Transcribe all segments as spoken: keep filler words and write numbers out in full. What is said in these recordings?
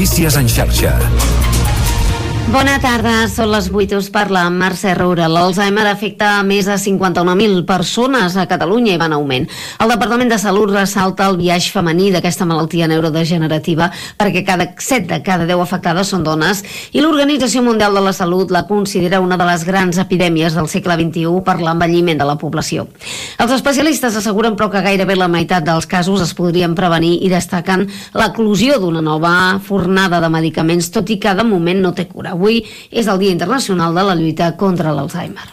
Notícies en xarxa. Bona tarda, són les vuit, us parla Mercè Roura. L'Alzheimer afecta a més de cinquanta-nou mil persones a Catalunya i va en augment. El Departament de Salut ressalta el biaix femení d'aquesta malaltia neurodegenerativa perquè cada set de cada deu afectades són dones i l'Organització Mundial de la Salut la considera una de les grans epidèmies del segle vint-i-u per l'envelliment de la població. Els especialistes asseguren però que gairebé la meitat dels casos es podrien prevenir i destaquen l'eclosió d'una nova fornada de medicaments, tot i que de moment no té cura. Avui és el Dia Internacional de la lluita contra l'Alzheimer.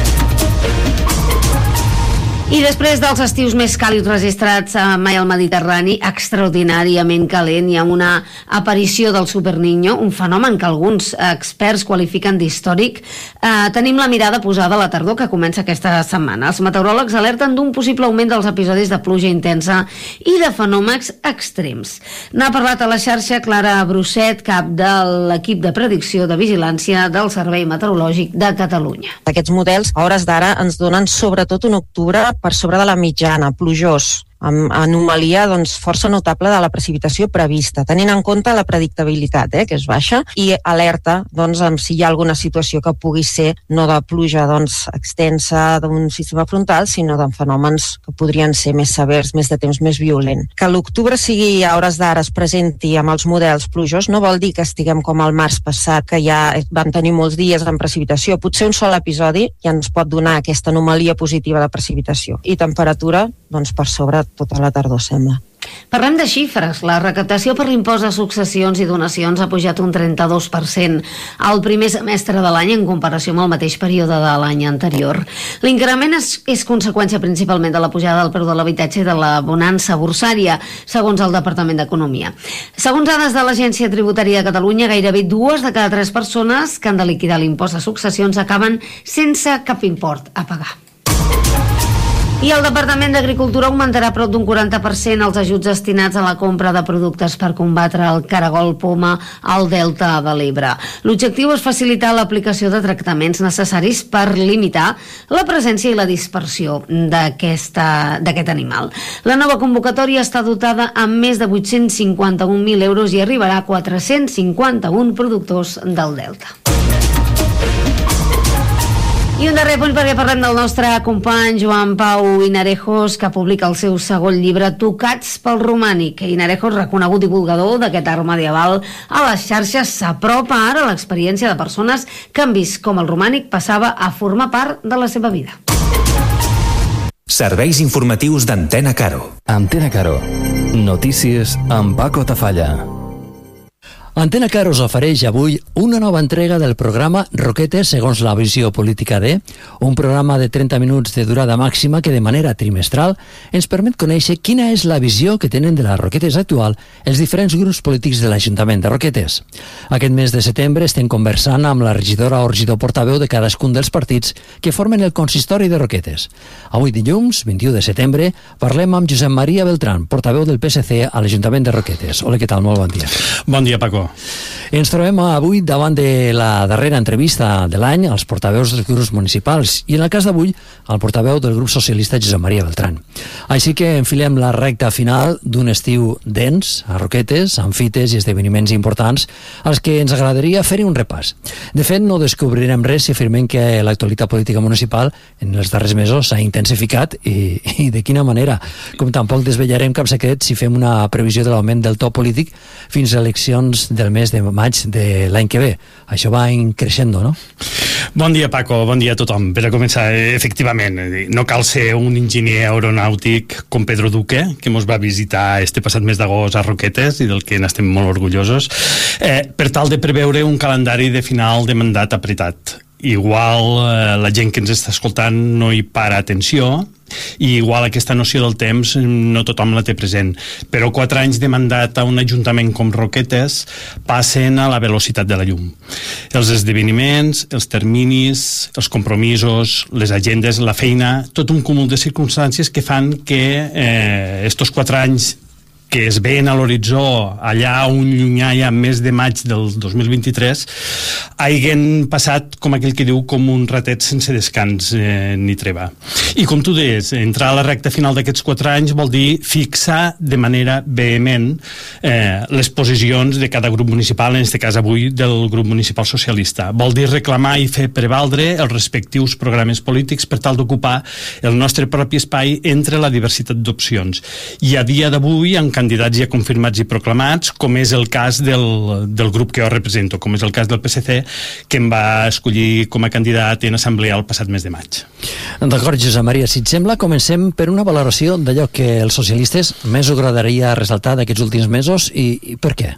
I després dels estius més càlids registrats mai al Mediterrani, extraordinàriament calent, hi ha una aparició del Superniño, un fenomen que alguns experts qualifiquen d'històric. Eh, tenim la mirada posada a la tardor que comença aquesta setmana. Els meteoròlegs alerten d'un possible augment dels episodis de pluja intensa i de fenòmens extrems. N'ha parlat a la xarxa Clara Brusset, cap de l'equip de predicció de vigilància del Servei Meteorològic de Catalunya. Aquests models, a hores d'ara, ens donen sobretot un octubre per sobre de la mitjana, plujós, amb anomalia doncs, força notable de la precipitació prevista, tenint en compte la predictabilitat, eh, que és baixa, i alerta doncs, amb si hi ha alguna situació que pugui ser no de pluja doncs, extensa d'un sistema frontal, sinó de fenòmens que podrien ser més severs, més de temps més violent. Que l'octubre sigui a hores d'ara es presenti amb els models plujós no vol dir que estiguem com el març passat, que ja vam tenir molts dies en precipitació. Potser un sol episodi ja ens pot donar aquesta anomalia positiva de precipitació. I temperatura, doncs, per sobre tota la tardor, sembla. Parlem de xifres. La recaptació per l'impost de successions i donacions ha pujat un trenta-dos per cent al primer semestre de l'any en comparació amb el mateix període de l'any anterior. L'increment és, és conseqüència principalment de la pujada del preu de l'habitatge i de la bonança borsària, segons el Departament d'Economia. Segons dades de l'Agència Tributària de Catalunya, gairebé dues de cada tres persones que han de liquidar l'impost de successions acaben sense cap import a pagar. I el Departament d'Agricultura augmentarà prop d'un quaranta per cent els ajuts destinats a la compra de productes per combatre el caragol poma al Delta de l'Ebre. L'objectiu és facilitar l'aplicació de tractaments necessaris per limitar la presència i la dispersió d'aquesta, d'aquest animal. La nova convocatòria està dotada amb més de vuit-cents cinquanta-un mil euros i arribarà a quatre-cents cinquanta-un productors del Delta. I un darrer punt perquè parlem del nostre company Joan Pau Hinarejos, que publica el seu segon llibre Tocats pel romànic. Hinarejos, reconegut divulgador d'aquest art medieval a les xarxes, s'apropa ara a l'experiència de persones que han vist com el romànic passava a formar part de la seva vida. Serveis informatius d'Antena Caro. Antena Caro. Notícies amb Paco Tafalla. Antena Caro us ofereix avui una nova entrega del programa Roquetes segons la visió política de, un programa de trenta minuts de durada màxima que de manera trimestral ens permet conèixer quina és la visió que tenen de les Roquetes actual els diferents grups polítics de l'Ajuntament de Roquetes. Aquest mes de setembre estem conversant amb la regidora o regidor portaveu de cadascun dels partits que formen el consistori de Roquetes. Avui dilluns, vint-i-u de setembre, parlem amb Josep Maria Beltrán, portaveu del P S C a l'Ajuntament de Roquetes. Hola, què tal? Molt bon dia. Bon dia, Paco. Ens trobem avui davant de la darrera entrevista de l'any als portaveus dels grups municipals i en el cas d'avui al portaveu del grup socialista Josep Maria Beltrán. Així que enfilem la recta final d'un estiu dens a Roquetes, amb fites i esdeveniments importants als que ens agradaria fer-hi un repàs. De fet, no descobrirem res si afirmem que l'actualitat política municipal en els darrers mesos s'ha intensificat i, i de quina manera. Com tampoc desvetllarem cap secret si fem una previsió de l'augment del to polític fins a eleccions del mes de maig de l'any que ve. Això va increixendo, no? Bon dia, Paco, bon dia a tothom. Per a començar, efectivament, no cal ser un enginyer aeronàutic com Pedro Duque, que ens va visitar este passat mes d'agost a Roquetes i del que n'estem molt orgullosos, eh, per tal de preveure un calendari de final de mandat apretat. Igual eh, la gent que ens està escoltant no hi para atenció, i igual aquesta noció del temps no tothom la té present, però quatre anys de mandat a un ajuntament com Roquetes passen a la velocitat de la llum. Els esdeveniments, els terminis, els compromisos, les agendes, la feina, tot un cúmul de circumstàncies que fan que eh, estos quatre anys que es veien a l'horitzó allà un llunyà ja mes de maig del dos mil vint-i-tres, hagin passat, com aquell que diu, com un ratet sense descans eh, ni treva. I com tu deies, entrar a la recta final d'aquests quatre anys vol dir fixar de manera vehement eh, les posicions de cada grup municipal, en aquest cas avui del grup municipal socialista. Vol dir reclamar i fer prevaldre els respectius programes polítics per tal d'ocupar el nostre propi espai entre la diversitat d'opcions. I a dia d'avui, en candidats ja confirmats i proclamats, com és el cas del, del grup que jo represento, com és el cas del P S C, que em va escollir com a candidat en assemblea el passat mes de maig. D'acord, Josep Maria, si et sembla, comencem per una valoració d'allò que els socialistes més us agradaria ressaltar d'aquests últims mesos i, i per què?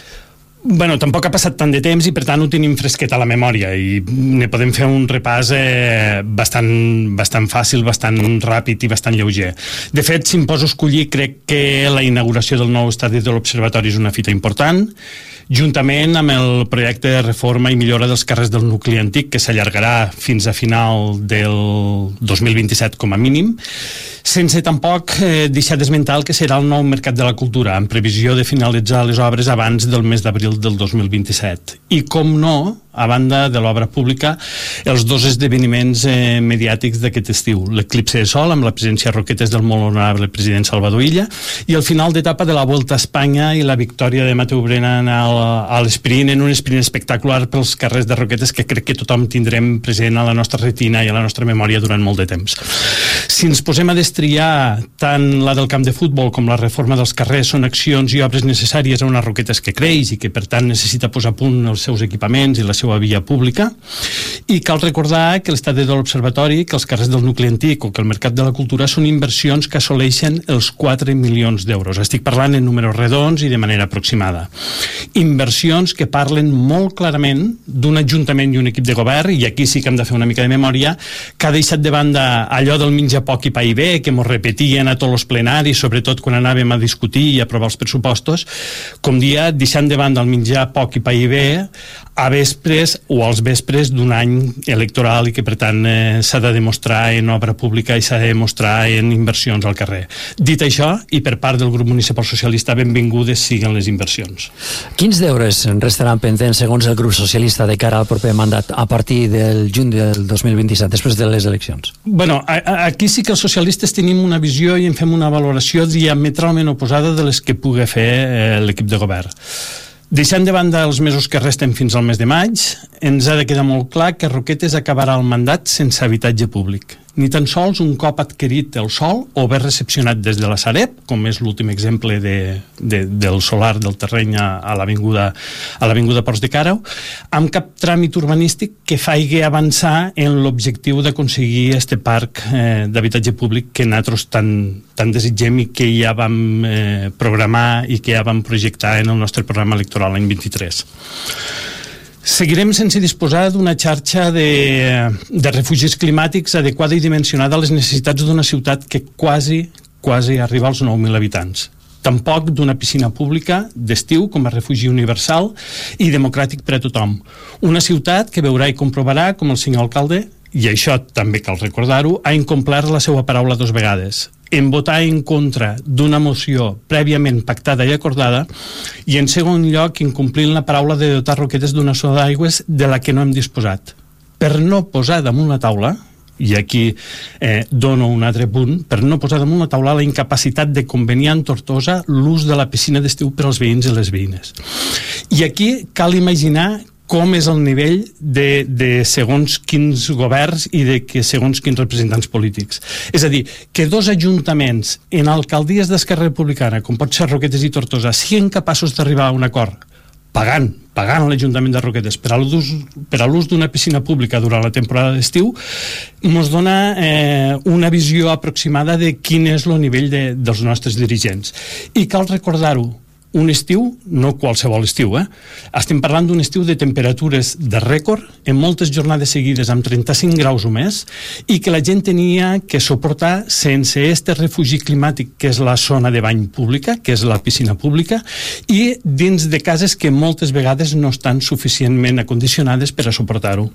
Bueno, tampoc ha passat tant de temps i per tant ho tenim fresquet a la memòria i ne podem fer un repàs eh, bastant, bastant fàcil, bastant ràpid i bastant lleuger. De fet, si em poso a escollir, crec que la inauguració del nou estadi de l'Observatori és una fita important, juntament amb el projecte de reforma i millora dels carrers del nucli antic, que s'allargarà fins a final del dos mil vint-i-set com a mínim, sense tampoc eh, deixar d'esmentar el que serà el nou Mercat de la Cultura, en previsió de finalitzar les obres abans del mes d'abril del dos mil vint-i-set. I, com no, a banda de l'obra pública, els dos esdeveniments eh, mediàtics d'aquest estiu. L'eclipse de sol, amb la presència a Roquetes del molt honorable president Salvador Illa, i el final d'etapa de la Volta a Espanya i la victòria de Mateu Brennan a l'esprint, en un esprint espectacular pels carrers de Roquetes que crec que tothom tindrem present a la nostra retina i a la nostra memòria durant molt de temps. Si ens posem a destriar tant la del camp de futbol com la reforma dels carrers són accions i obres necessàries a unes Roquetes que creix i que per tant necessita posar a punt els seus equipaments i la seva via pública, i cal recordar que l'estadi de l'Observatori, que els carrers del nucli antic o que el Mercat de la Cultura són inversions que assoleixen els quatre milions d'euros. Estic parlant en números redons i de manera aproximada. Inversions que parlen molt clarament d'un ajuntament i un equip de govern, i aquí sí que hem de fer una mica de memòria, que ha deixat de banda allò del menjar poc i pa i bé, que mos repetien a tots els plenaris, sobretot quan anàvem a discutir i aprovar els pressupostos, com dia, deixant de banda el menjar poc i pa i bé a vespres o als vespres d'un any electoral i que per tant eh, s'ha de demostrar en obra pública i s'ha de demostrar en inversions al carrer. Dit això, i per part del grup municipal socialista, benvingudes siguen les inversions. Quins deures restaran pendents segons el grup socialista de cara al proper mandat a partir del juny del dos mil vint-i-set, després de les eleccions? Bueno, a, a, aquí sí que els socialistes tenim una visió i en fem una valoració diametralment oposada de les que pugui fer eh, l'equip de govern. Deixant de banda els mesos que resten fins al mes de maig, ens ha de quedar molt clar que Roquetes acabarà el mandat sense habitatge públic. Ni tan sols un cop adquirit el sòl o bé recepcionat des de la Sareb, com és l'últim exemple de, de, del solar del terreny a, a l'avinguda a l'avinguda Ports de Càrreu, amb cap tràmit urbanístic que faci avançar en l'objectiu d'aconseguir este parc eh, d'habitatge públic que nosaltres tan, tan desitgem i que ja vam eh, programar i que ja vam projectar en el nostre programa electoral l'any vint-i-tres. Seguirem sense disposar d'una xarxa de, de refugis climàtics adequada i dimensionada a les necessitats d'una ciutat que quasi, quasi arriba als nou mil habitants. Tampoc d'una piscina pública d'estiu com a refugi universal i democràtic per a tothom. Una ciutat que veurà i comprovarà com el senyor alcalde, i això també cal recordar-ho, ha incomplert la seva paraula dos vegades, en votar en contra d'una moció prèviament pactada i acordada, i en segon lloc incomplint la paraula de dotar Roquetes d'una soda d'aigües de la que no hem disposat. Per no posar damunt la taula, i aquí eh, dono un altre punt, per no posar damunt la taula la incapacitat de conveniar en Tortosa l'ús de la piscina d'estiu per als veïns i les veïnes. I aquí cal imaginar com és el nivell de, de segons quins governs i de que segons quins representants polítics. És a dir, que dos ajuntaments en alcaldies d'Esquerra Republicana, com pot ser Roquetes i Tortosa, siguin capaços d'arribar a un acord pagant, pagant l'Ajuntament de Roquetes per a l'ús per a l'ús d'una piscina pública durant la temporada d'estiu, ens dona eh, una visió aproximada de quin és el nivell de, dels nostres dirigents. I cal recordar-ho, un estiu, no qualsevol estiu, eh? Estem parlant d'un estiu de temperatures de rècord, en moltes jornades seguides amb trenta-cinc graus o més, i que la gent tenia que suportar sense este refugi climàtic que és la zona de bany pública, que és la piscina pública, i dins de cases que moltes vegades no estan suficientment acondicionades per a suportar-ho.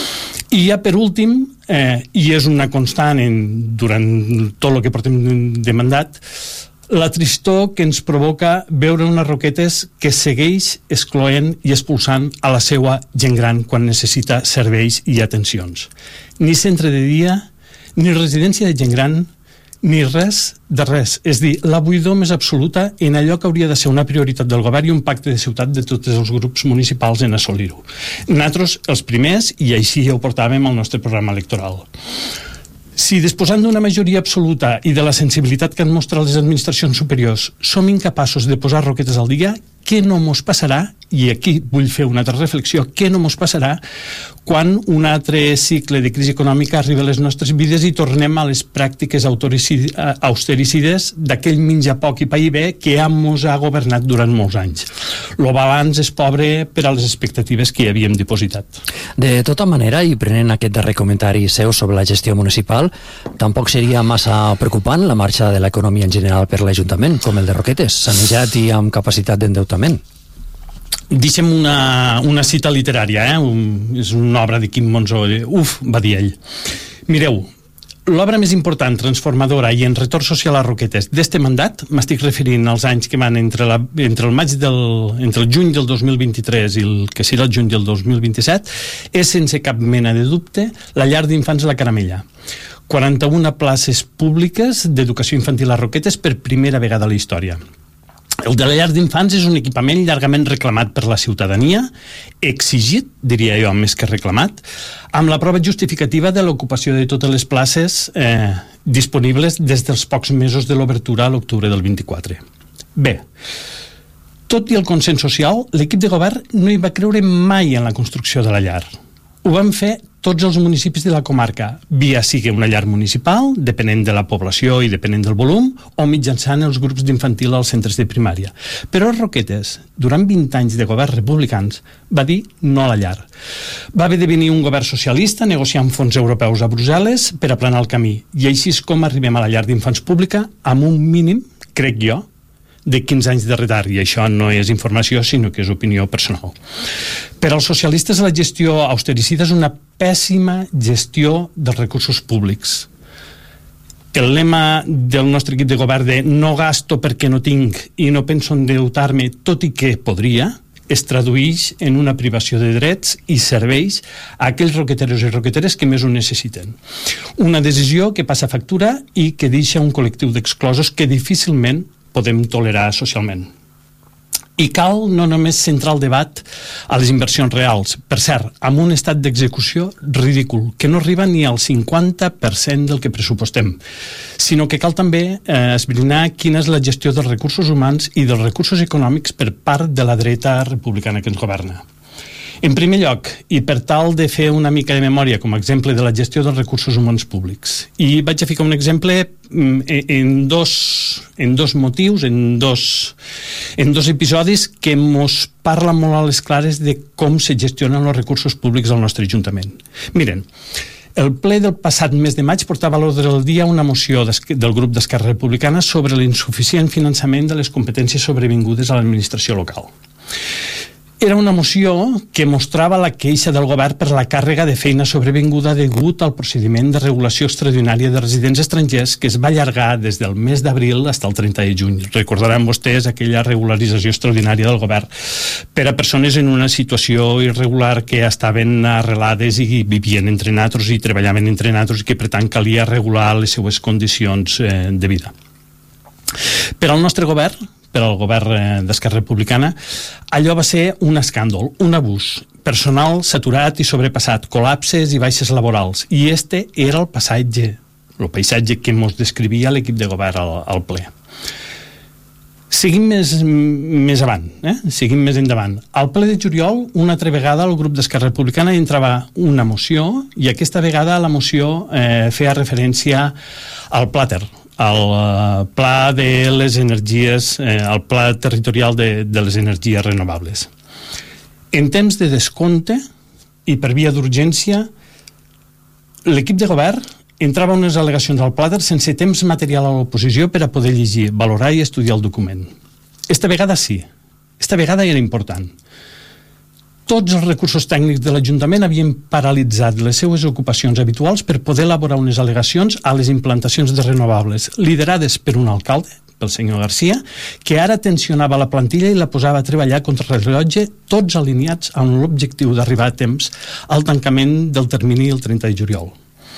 I ja per últim, eh, i és una constant en, durant tot el que portem de mandat, La tristor que ens provoca veure unes Roquetes que segueix excloent i expulsant a la seva gent gran quan necessita serveis i atencions. Ni centre de dia, ni residència de gent gran, ni res de res. És dir, la buidor més absoluta en allò que hauria de ser una prioritat del govern i un pacte de ciutat de tots els grups municipals en assolir-ho. Nosaltres, els primers, i així ja ho portàvem al nostre programa electoral. Si disposant d'una majoria absoluta i de la sensibilitat que han mostrat les administracions superiors som incapaços de posar Roquetes al dia, què no mos passarà, i aquí vull fer una altra reflexió, què no mos passarà quan un altre cicle de crisi econòmica arriba a les nostres vides i tornem a les pràctiques austericides d'aquell menjar poc i pair bé que ja mos ha governat durant molts anys. El balanç és pobre per a les expectatives que hi havíem dipositat. De tota manera, i prenent aquest darrer comentari seu sobre la gestió municipal, tampoc seria massa preocupant la marxa de l'economia en general per l'Ajuntament, com el de Roquetes, sanejat i amb capacitat d'endeutament. Deixem una, una cita literària, eh? Un, és una obra de Quim Monzó. Uf, va dir ell. Mireu, l'obra més important, transformadora i en retorn social a Roquetes d'este mandat, m'estic referint als anys que van entre, la, entre el maig del, entre el juny del dos mil vint-i-tres i el que serà el juny del dos mil vint-i-set, és sense cap mena de dubte la llar d'infants La Caramella. quaranta-una places públiques d'educació infantil a Roquetes per primera vegada a la història. El de la llar d'infants és un equipament llargament reclamat per la ciutadania, exigit, diria jo, més que reclamat, amb la prova justificativa de l'ocupació de totes les places eh, disponibles des dels pocs mesos de l'obertura a l'octubre del vint-i-quatre. Bé, tot i el consens social, l'equip de govern no hi va creure mai en la construcció de la llar. Ho van fer tots els municipis de la comarca, via sigui una llar municipal, depenent de la població i depenent del volum, o mitjançant els grups d'infantil als centres de primària. Però Roquetes, durant vint anys de governs republicans, va dir no a la llar. Va haver de venir un govern socialista negociant fons europeus a Brussel·les per aplanar el camí, i així és com arribem a la llar d'infants pública amb un mínim, crec jo, de quinze anys de retard, i això no és informació sinó que és opinió personal. Per als socialistes la gestió austericida és una pèssima gestió dels recursos públics. El lema del nostre equip de govern de no gasto perquè no tinc i no penso endeutar-me tot i que podria, es tradueix en una privació de drets i serveis a aquells roqueteros i roqueteres que més ho necessiten. Una decisió que passa factura i que deixa un col·lectiu d'exclosos que difícilment podem tolerar socialment. I cal no només centrar el debat a les inversions reals, per cert, amb un estat d'execució ridícul, que no arriba ni al cinquanta per cent del que pressupostem, sinó que cal també eh, esbrinar quina és la gestió dels recursos humans i dels recursos econòmics per part de la dreta republicana que ens governa. En primer lloc, i per tal de fer una mica de memòria com a exemple de la gestió dels recursos humans públics, i vaig a ficar un exemple en dos, en dos motius, en dos, en dos episodis que mos parla molt a les clares de com se gestionen els recursos públics al nostre Ajuntament. Miren, el ple del passat mes de maig portava a l'ordre del dia una moció del grup d'Esquerra Republicana sobre l'insuficient finançament de les competències sobrevingudes a l'administració local. Era una moció que mostrava la queixa del govern per la càrrega de feina sobrevinguda degut al procediment de regulació extraordinària de residents estrangers que es va allargar des del mes d'abril fins al trenta de juny. Recordaran vostès aquella regularització extraordinària del govern per a persones en una situació irregular que estaven arrelades i vivien entre nosaltres i treballaven entre nosaltres i que per tant calia regular les seues condicions eh, de vida. Per al nostre govern, per al govern d'Esquerra Republicana, allò va ser un escàndol, un abús, personal saturat i sobrepassat, col·lapses i baixes laborals, i este era el paisatge, el paisatge que ens descrivia l'equip de govern al, al ple. Seguim més, més avant, eh? seguim més endavant. Al ple de juliol, una altra vegada, el grup d'Esquerra Republicana entrava una moció, i aquesta vegada la moció eh, feia referència al Plàter, al pla de les energies, eh, al pla territorial de, de les energies renovables. En temps de descompte i per via d'urgència, l'equip de govern entrava unes al·legacions al Plàter sense temps material a l'oposició per a poder llegir, valorar i estudiar el document. Esta vegada sí, esta vegada era important. Tots els recursos tècnics de l'Ajuntament havien paralitzat les seues ocupacions habituals per poder elaborar unes al·legacions a les implantacions de renovables, liderades per un alcalde, pel senyor Garcia, que ara tensionava la plantilla i la posava a treballar contra el rellotge, tots alineats amb l'objectiu d'arribar a temps al tancament del termini el trenta de juliol.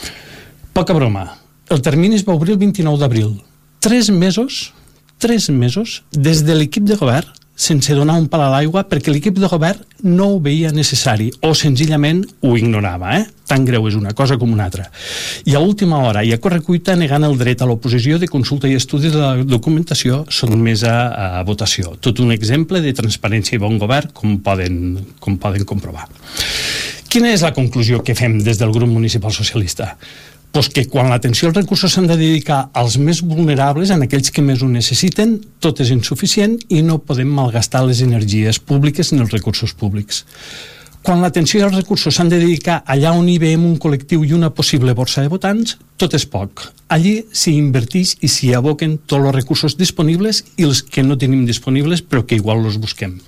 Poca broma, el termini es va obrir el vint-i-nou d'abril. Tres mesos, tres mesos, des de l'equip de govern, sense donar un pal a l'aigua, perquè l'equip de govern no ho veia necessari o senzillament ho ignorava, eh? Tan greu és una cosa com una altra. I a última hora i a correcuita negant el dret a l'oposició de consulta i estudi de la documentació sotmesa a votació. Tot un exemple de transparència i bon govern, com poden, com poden comprovar. Quina és la conclusió que fem des del grup municipal socialista? Pues que quan l'atenció als recursos s'han de dedicar als més vulnerables, en aquells que més ho necessiten, tot és insuficient i no podem malgastar les energies públiques ni els recursos públics. Quan l'atenció als recursos s'han de dedicar allà on hi veiem un col·lectiu i una possible borsa de votants, tot és poc. Allí s'hi invertix i s'hi aboquen tots els recursos disponibles i els que no tenim disponibles però que igual els busquem.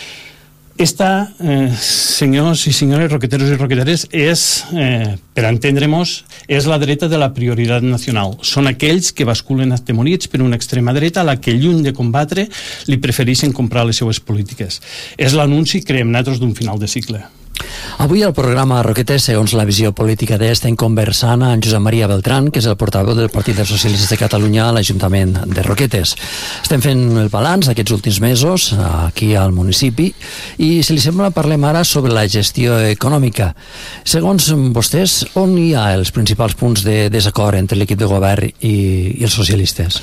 Esta, eh, senyors i senyores roqueteros i roqueteres, és, eh, per entendre-nos, és la dreta de la prioritat nacional. Són aquells que basculen atemorits per una extrema dreta a la que, lluny de combatre, li prefereixen comprar les seues polítiques. És l'anunci, creiem nosaltres, d'un final de cicle. Avui al programa Roquetes, segons la visió política d'E, estem conversant amb Josep Maria Beltrán, que és el portaveu del Partit dels Socialistes de Catalunya a l'Ajuntament de Roquetes. Estem fent el balanç d'aquests últims mesos aquí al municipi i, si li sembla, parlem ara sobre la gestió econòmica. Segons vostès, on hi ha els principals punts de desacord entre l'equip de govern i, i els socialistes?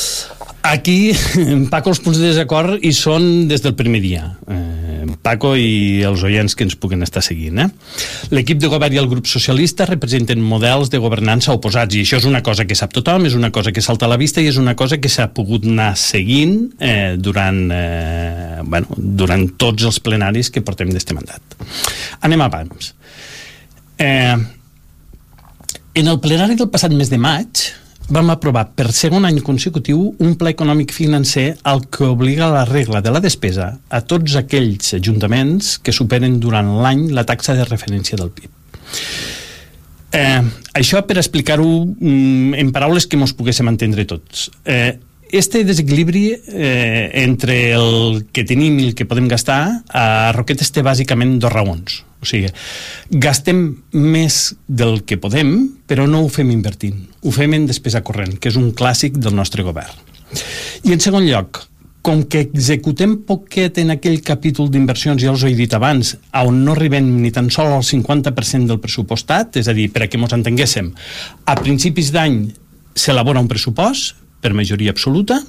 Aquí, Paco, els punts de desacord hi són des del primer dia. Eh, Paco i els oients que ens puguen estar seguint. Eh? L'equip de govern i el grup socialista representen models de governança oposats, i això és una cosa que sap tothom, és una cosa que salta a la vista i és una cosa que s'ha pogut anar seguint eh, durant, eh, bueno, durant tots els plenaris que portem d'este mandat. Anem a pams. Eh, en el plenari del passat mes de maig vam aprovar per segon any consecutiu un pla econòmic financer al que obliga la regla de la despesa a tots aquells ajuntaments que superen durant l'any la taxa de referència del P I B. Eh, això per explicar-ho mm, en paraules que mos poguéssim entendre tots. Eh, este desequilibri eh, entre el que tenim i el que podem gastar a Roquetes té bàsicament dos raons. O sigui, gastem més del que podem, però no ho fem invertint. Ho fem en despesa corrent, que és un clàssic del nostre govern. I en segon lloc, com que executem poquet en aquell capítol d'inversions, ja us ho he dit abans, on no arribem ni tan sol al cinquanta per cent del pressupostat, és a dir, per a que mos entenguéssim, a principis d'any s'elabora un pressupost, per majoria absoluta,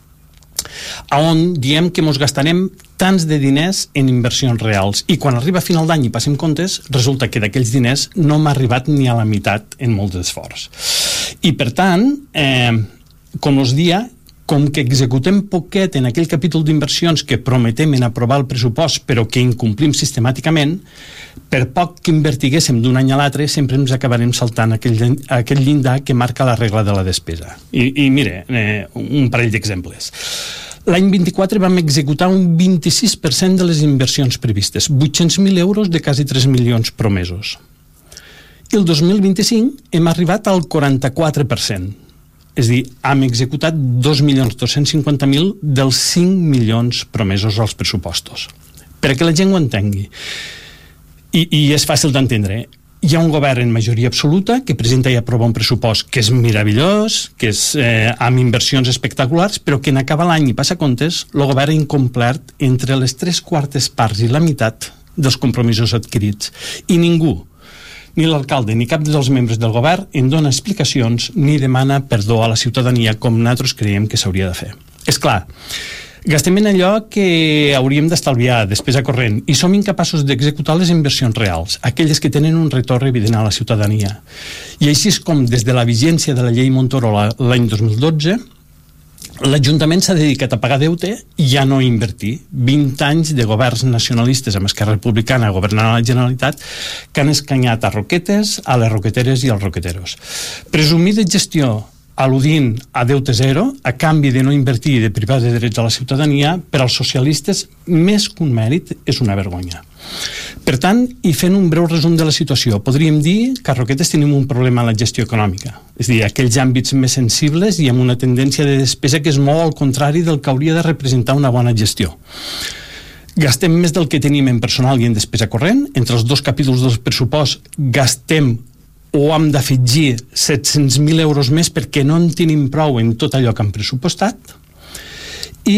on diem que mos gastarem tants de diners en inversions reals i quan arriba a final d'any i passem comptes resulta que d'aquells diners no m'ha arribat ni a la meitat en molt d'esforç. I per tant, eh, com us dia, com que executem poquet en aquell capítol d'inversions que prometem en aprovar el pressupost però que incomplim sistemàticament, per poc que invertiguéssim d'un any a l'altre sempre ens acabarem saltant aquell, aquell llindar que marca la regla de la despesa. I, i mire, eh, un parell d'exemples. L'any vint-i-quatre vam executar un vint-i-sis per cent de les inversions previstes, vuit-cents mil euros de quasi tres milions promesos. I el dos mil vint-i-cinc hem arribat al quaranta-quatre per cent. És a dir, hem executat dos milions dos-cents cinquanta mil dels cinc milions promesos als pressupostos. Per a que la gent ho entengui. I, i és fàcil d'entendre. Hi ha un govern en majoria absoluta que presenta i aprova un pressupost que és meravellós, que és eh, amb inversions espectaculars, però que en acabar l'any i passa comptes, el govern ha incomplert entre les tres quartes parts i la meitat dels compromisos adquirits. I ningú, ni l'alcalde ni cap dels membres del govern en dona explicacions ni demana perdó a la ciutadania com nosaltres creiem que s'hauria de fer. És clar, gastem en allò que hauríem d'estalviar, despesa corrent, i som incapaços d'executar les inversions reals, aquelles que tenen un retorn evident a la ciutadania. I així és com, des de la vigència de la llei Montoro l'any dos mil dotze, l'Ajuntament s'ha dedicat a pagar deute i ja no a invertir. vint anys de governs nacionalistes amb Esquerra Republicana governant a la Generalitat que han escanyat a Roquetes, a les roqueteres i als roqueteros. Presumir de gestió al·ludint a deute zero, a canvi de no invertir i de privar de drets a la ciutadania, per als socialistes, més que un mèrit, és una vergonya. Per tant, i fent un breu resum de la situació, podríem dir que a Roquetes tenim un problema a la gestió econòmica, és a dir, aquells àmbits més sensibles i amb una tendència de despesa que es mou al contrari del que hauria de representar una bona gestió. Gastem més del que tenim en personal i en despesa corrent. Entre els dos capítols del pressupost gastem o hem d'afegir set-cents mil euros més perquè no en tenim prou en tot allò que hem pressupostat, i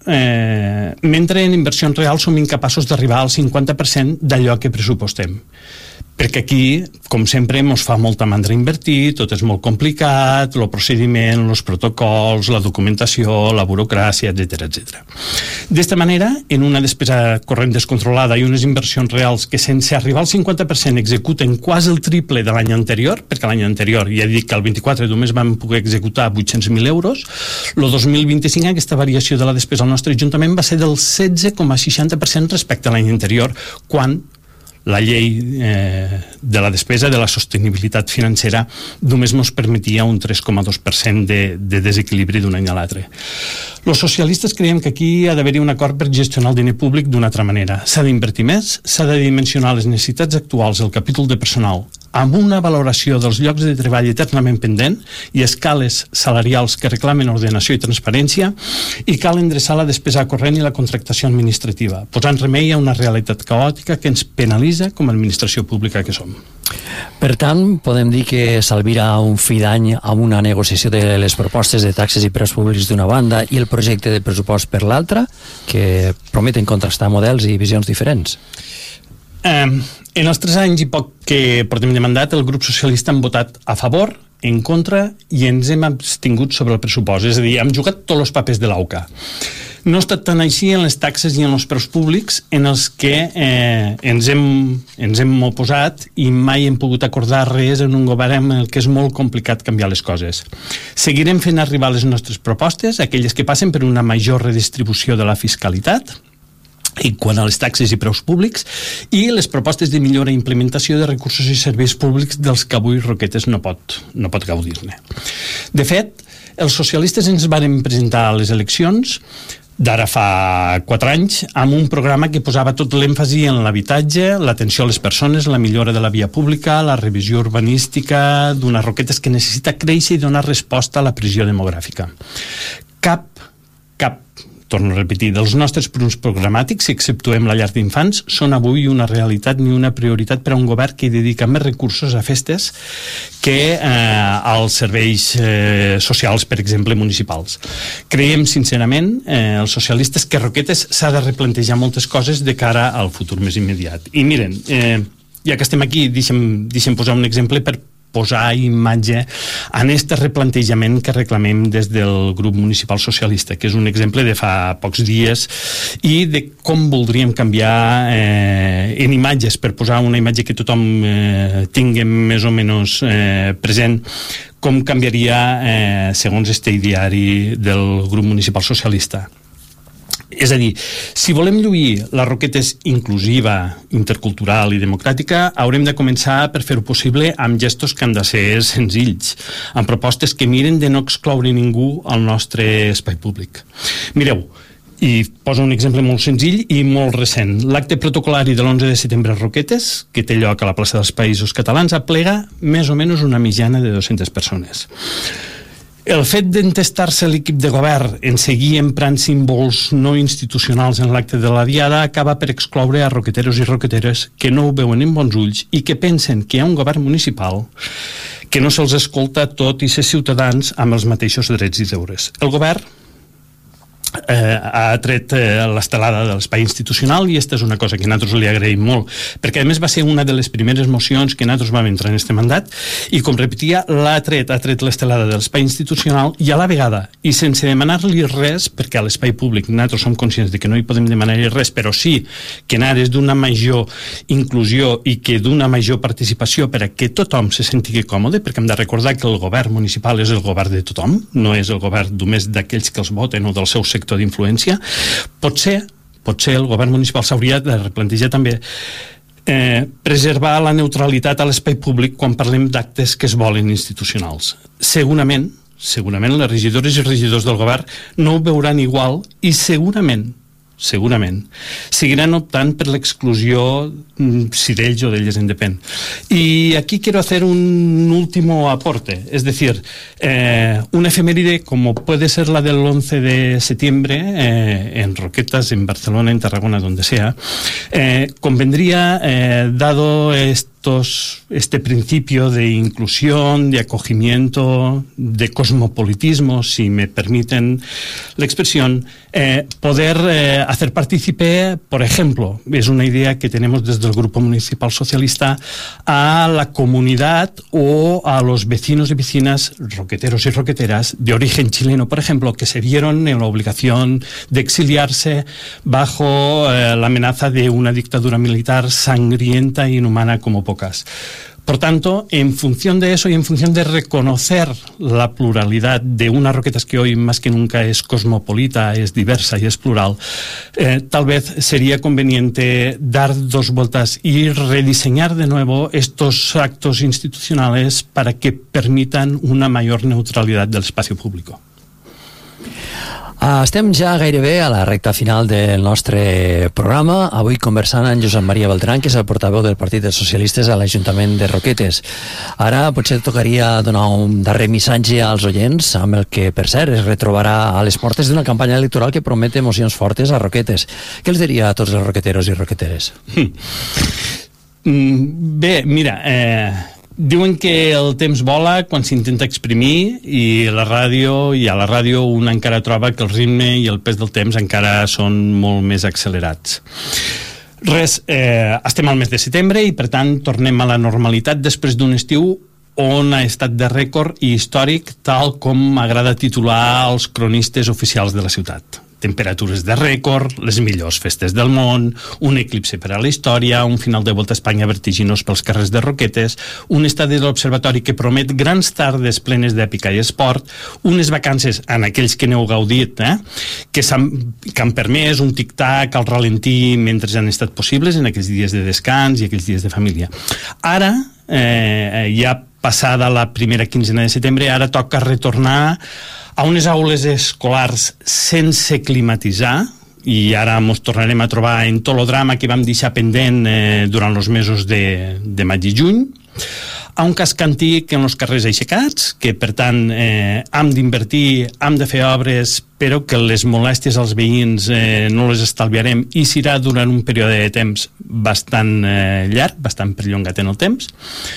Eh, mentre en inversions reals som incapaços d'arribar al cinquanta per cent d'allò que pressupostem, perquè aquí, com sempre, ens fa molta mandra invertir, tot és molt complicat, el procediment, els protocols, la documentació, la burocràcia, etcètera, etcètera. D'esta manera, en una despesa corrent descontrolada i unes inversions reals que sense arribar al cinquanta per cent executen quasi el triple de l'any anterior, perquè l'any anterior, ja dic que el vint-i-quatre només vam poder executar vuit-cents mil euros, el dos mil vint-i-cinc aquesta variació de la despesa al nostre Ajuntament va ser del setze coma seixanta per cent respecte a l'any anterior, quan la llei eh, de la despesa, de la sostenibilitat financera, només ens permetia un tres coma dos per cent de, de desequilibri d'un any a l'altre. Els socialistes creiem que aquí ha d'haver-hi un acord per gestionar el diner públic d'una altra manera. S'ha d'invertir més, s'ha de dimensionar les necessitats actuals del capítol de personal amb una valoració dels llocs de treball eternament pendent i escales salarials que reclamen ordenació i transparència, i cal endreçar la despesa corrent i la contractació administrativa, posant remei a una realitat caòtica que ens penalitza com a administració pública que som. Per tant, podem dir que s'albira un fi d'any amb una negociació de les propostes de taxes i preus públics d'una banda i el projecte de pressupost per l'altra, que prometen contrastar models i visions diferents. Eh, en els tres anys i poc que portem de mandat, el grup socialista hem votat a favor, en contra i ens hem abstingut sobre el pressupost, és a dir, hem jugat tots els papers de l'A U C A. No ha estat tan així en les taxes i en els preus públics, en els que eh, ens, hem, ens hem oposat i mai hem pogut acordar res en un govern en el que és molt complicat canviar les coses. Seguirem fent arribar les nostres propostes, aquelles que passen per una major redistribució de la fiscalitat, i quant a les taxes i preus públics, i les propostes de millora i implementació de recursos i serveis públics dels que avui Roquetes no pot, no pot gaudir-ne. De fet, els socialistes ens varen presentar a les eleccions d'ara fa quatre anys, amb un programa que posava tot l'èmfasi en l'habitatge, l'atenció a les persones, la millora de la via pública, la revisió urbanística d'unes Roquetes que necessita créixer i donar resposta a la pressió demogràfica. Cap, cap torno a repetir, dels nostres punts programàtics, si exceptuem la llar d'infants, són avui una realitat ni una prioritat per a un govern que hi dedica més recursos a festes que eh, als serveis eh, socials, per exemple, municipals. Creiem, sincerament, eh, els socialistes, que Roquetes s'ha de replantejar moltes coses de cara al futur més immediat. I miren, eh, ja que estem aquí, deixem, deixem posar un exemple per posar imatge en aquest replantejament que reclamem des del grup municipal socialista, que és un exemple de fa pocs dies i de com voldríem canviar eh, en imatges, per posar una imatge que tothom eh, tingui més o menys eh, present, com canviaria eh, segons este ideari del grup municipal socialista. És a dir, si volem lluir la Roquetes inclusiva, intercultural i democràtica, haurem de començar per fer-ho possible amb gestos que han de ser senzills, amb propostes que miren de no excloure ningú al nostre espai públic. Mireu, i poso un exemple molt senzill i molt recent. L'acte protocolari de l'onze de setembre a Roquetes, que té lloc a la plaça dels Països Catalans, aplega més o menys una mitjana de dues-centes persones. El fet d'entestar-se l'equip de govern en seguir emprant símbols no institucionals en l'acte de la diada acaba per excloure a roqueteros i roqueteres que no ho veuen en bons ulls i que pensen que hi ha un govern municipal que no se'ls escolta tot i ser ciutadans amb els mateixos drets i deures. El govern eh, ha tret eh, l'estelada de l'espai institucional, i aquesta és una cosa que nosaltres li agraïm molt, perquè a més va ser una de les primeres mocions que nosaltres vam entrar en este mandat, i com repetia, l'ha tret, ha tret l'estelada de l'espai institucional, i a la vegada, i sense demanar-li res, perquè a l'espai públic nosaltres som conscients de que no hi podem demanar-li res, però sí que anar és d'una major inclusió i que d'una major participació per a que tothom se senti còmode, perquè hem de recordar que el govern municipal és el govern de tothom, no és el govern només d'aquells que els voten o del seu sector d'influència. Potser, potser el govern municipal s'hauria de replantejar també eh, preservar la neutralitat a l'espai públic quan parlem d'actes que es volen institucionals. Segurament, segurament les regidores i regidors del govern no ho veuran igual, i segurament segurament, seguirán optando por la exclusión si de ellos o de ellas en depende. Y aquí quiero hacer un último aporte, es decir, eh, una efeméride como puede ser la del once de septiembre, eh, en Roquetas, en Barcelona, en Tarragona, donde sea, eh, convendría, eh, dado estos, este principio de inclusión, de acogimiento, de cosmopolitismo, si me permiten la expresión, eh, poder eh, hacer partícipe, por ejemplo, es una idea que tenemos desde el Grupo Municipal Socialista, a la comunidad o a los vecinos y vecinas roqueteros y roqueteras de origen chileno, por ejemplo, que se vieron en la obligación de exiliarse bajo eh, la amenaza de una dictadura militar sangrienta e inhumana como pocas. Por tanto, en función de eso y en función de reconocer la pluralidad de unas Roquetas que hoy más que nunca es cosmopolita, es diversa y es plural, eh, tal vez sería conveniente dar dos vueltas y rediseñar de nuevo estos actos institucionales para que permitan una mayor neutralidad del espacio público. Estem ja gairebé a la recta final del nostre programa, avui conversant amb Josep Maria Beltrán, que és el portaveu del Partit dels Socialistes a l'Ajuntament de Roquetes. Ara potser tocaria donar un darrer missatge als oients, amb el que, per cert, es retrobarà a les portes d'una campanya electoral que promet emocions fortes a Roquetes. Què els diria a tots els roqueteros i roqueteres? Bé, mira... Eh... Diuen que el temps vola quan s'intenta exprimir i la ràdio, i a la ràdio un encara troba que el ritme i el pes del temps encara són molt més accelerats. Res, eh, estem al mes de setembre i per tant tornem a la normalitat després d'un estiu on ha estat de rècord i històric, tal com m'agrada titular els cronistes oficials de la ciutat. Temperatures de rècord, les millors festes del món, un eclipse per a la història, un final de Volta a Espanya vertiginós pels carrers de Roquetes, un estadi de l'observatori que promet grans tardes plenes d'èpica i esport, unes vacances, en aquells que n'heu gaudit, eh, que, han, que han permès un tic-tac al ralentí mentre han estat possibles en aquells dies de descans i aquells dies de família. Ara, eh, ja passada la primera quinzena de setembre, ara toca retornar a unes aules escolars sense climatitzar, i ara ens tornarem a trobar en tot el drama que vam deixar pendent eh, durant els mesos de, de maig i juny, a un casc antic en els carrers aixecats, que per tant eh, hem d'invertir, hem de fer obres, però que les molèsties als veïns eh, no les estalviarem i serà durant un període de temps bastant eh, llarg, bastant perllongat en el temps.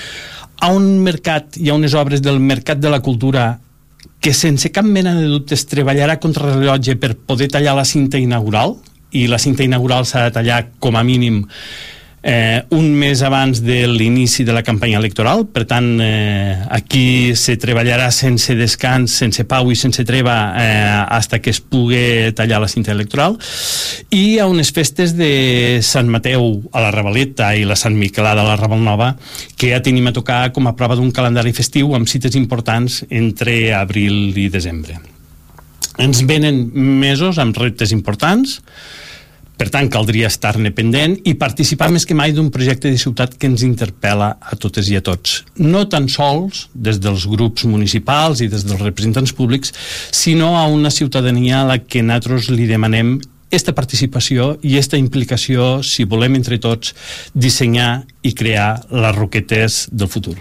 A un mercat i a unes obres del Mercat de la Cultura que sense cap mena de dubtes treballarà contra el rellotge per poder tallar la cinta inaugural, i la cinta inaugural s'ha de tallar com a mínim eh, un mes abans de l'inici de la campanya electoral. Per tant, eh, aquí se treballarà sense descans, sense pau i sense treva eh, hasta que es pugui tallar la cinta electoral. I a unes festes de Sant Mateu a la Ravaleta i la Sant Miquelada a la Ravalnova, que ja tenim a tocar com a prova d'un calendari festiu amb cites importants entre abril i desembre. Ens venen mesos amb reptes importants, per tant, caldria estar-ne pendent i participar més que mai d'un projecte de ciutat que ens interpel·la a totes i a tots. No tan sols des dels grups municipals i des dels representants públics, sinó a una ciutadania a la que nosaltres li demanem esta participació i esta implicació si volem entre tots dissenyar i crear les Roquetes del futur.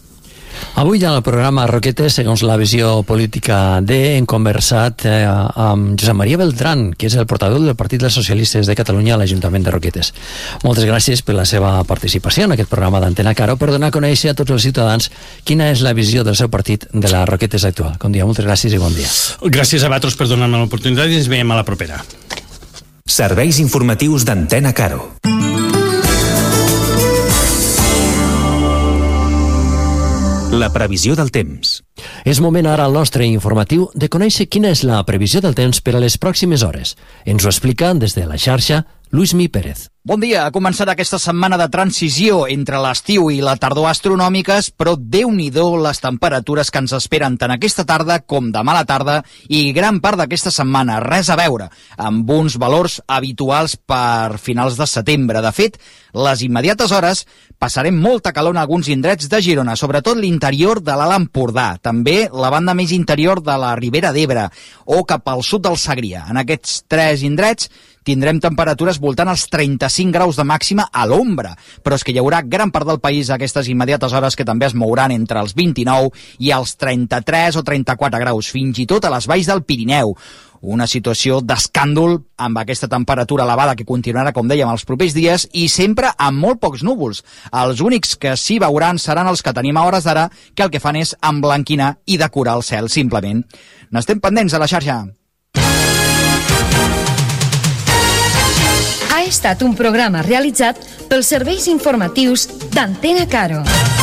Avui en el programa Roquetes, segons la visió política de, hem conversat eh, amb Josep Maria Beltrán, que és el portaveu del Partit dels Socialistes de Catalunya a l'Ajuntament de Roquetes. Moltes gràcies per la seva participació en aquest programa d'Antena Caro, per donar a conèixer a tots els ciutadans quina és la visió del seu partit de la Roquetes actual. Bon dia, moltes gràcies i bon dia. Gràcies a vosaltres per donar-me l'oportunitat i ens veiem a la propera. Serveis informatius d'Antena Caro. La previsió del temps. És moment ara al nostre informatiu de conèixer quina és la previsió del temps per a les pròximes hores. Ens ho explica des de la xarxa Lluís Mi Pérez. Bon dia, ha començat aquesta setmana de transició entre l'estiu i la tardor astronòmiques, però Déu-n'hi-do les temperatures que ens esperen tant aquesta tarda com demà a la tarda i gran part d'aquesta setmana, res a veure amb uns valors habituals per finals de setembre. De fet, les immediates hores passarem molta calor en alguns indrets de Girona, sobretot l'interior de l'Alt Empordà, també la banda més interior de la Ribera d'Ebre o cap al sud del Segrià. En aquests tres indrets tindrem temperatures voltant als trenta-cinc graus de màxima a l'ombra, però és que hi haurà gran part del país a aquestes immediates hores que també es mouran entre els vint-i-nou i els trenta-tres o trenta-quatre graus, fins i tot a les valls del Pirineu. Una situació d'escàndol amb aquesta temperatura elevada que continuarà, com dèiem, els propers dies i sempre amb molt pocs núvols. Els únics que s'hi veuran seran els que tenim a hores d'ara, que el que fan és emblanquinar i decorar el cel, simplement. N'estem pendents a la xarxa. Ha estat un programa realitzat pels serveis informatius d'Antena Caro.